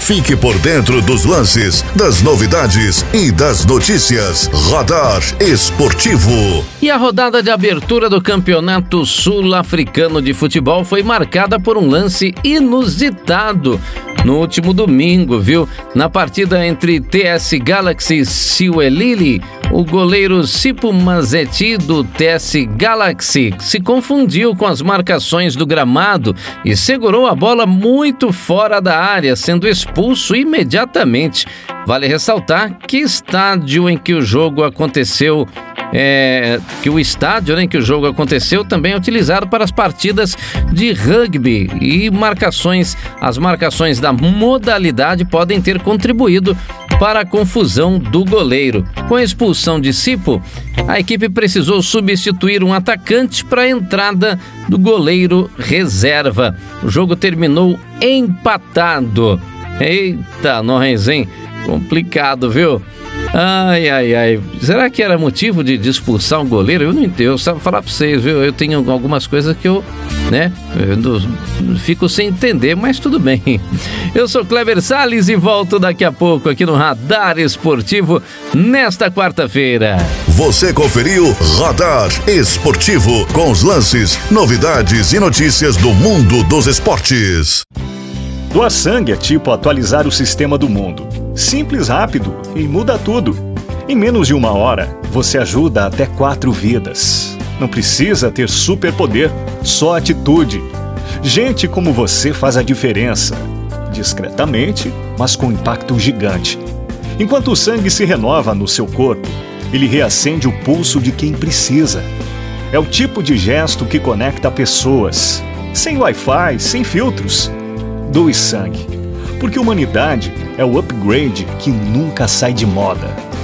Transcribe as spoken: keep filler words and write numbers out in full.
Fique por dentro dos lances, das novidades e das notícias. Radar Esportivo. E a rodada de abertura do Campeonato Sul-Africano de Futebol foi marcada por um lance inusitado no último domingo, viu? Na partida entre T S Galaxy e Siwelili, o goleiro Sipho Mazeti do T S Galaxy se confundiu com as marcações do gramado e segurou a bola muito fora da área, sendo expulso imediatamente. Vale ressaltar que estádio em que o jogo aconteceu É, que o estádio né, em que o jogo aconteceu também é utilizado para as partidas de rugby e marcações, as marcações da modalidade podem ter contribuído para a confusão do goleiro. Com a expulsão de Sipho, a equipe precisou substituir um atacante para a entrada do goleiro reserva. O jogo terminou empatado. Eita, nós, hein? Complicado, viu? Ai, ai, ai. Será que era motivo de, de expulsar um goleiro? Eu não entendo. Eu só falar pra vocês, viu? Eu tenho algumas coisas que eu, né, eu não, fico sem entender, mas tudo bem. Eu sou Cleber Salles e volto daqui a pouco aqui no Radar Esportivo nesta quarta-feira. Você conferiu Radar Esportivo com os lances, novidades e notícias do mundo dos esportes. Doar sangue é tipo atualizar o sistema do mundo. Simples, rápido e muda tudo. Em menos de uma hora, você ajuda até quatro vidas. Não precisa ter superpoder, só atitude. Gente como você faz a diferença. Discretamente, mas com impacto gigante. Enquanto o sangue se renova no seu corpo, ele reacende o pulso de quem precisa. É o tipo de gesto que conecta pessoas. Sem Wi-Fi, sem filtros. Doe sangue, porque humanidade é o upgrade que nunca sai de moda.